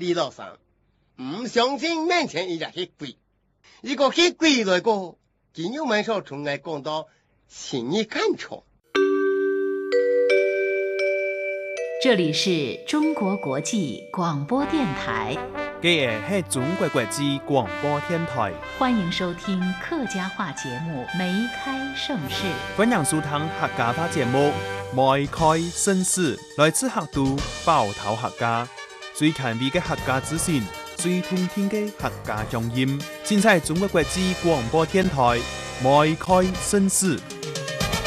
李老生，唔相信面前一只黑鬼，一个黑鬼来过，今日蛮少从来讲到心意看重。 这里是中国国际广播电台， 这是中国国际广播电台， 欢迎收听客家话节目《梅开盛世》。 欢迎收听客家话节目《梅开盛世》，来自客都包头客家，最前卫的客家资讯，最通天的客家乡音，现在中国国际广播电台《梅开盛世》。